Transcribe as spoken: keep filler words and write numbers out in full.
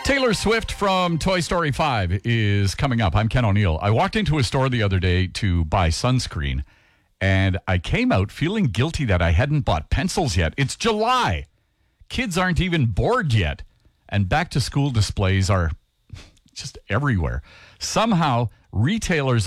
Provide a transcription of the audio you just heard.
Taylor Swift from Toy Story five is coming up. I'm Ken O'Neill. I walked into a store the other day to buy sunscreen, and I came out feeling guilty that I hadn't bought pencils yet. It's July. Kids aren't even bored yet, and back-to-school displays are just everywhere. Somehow, retailers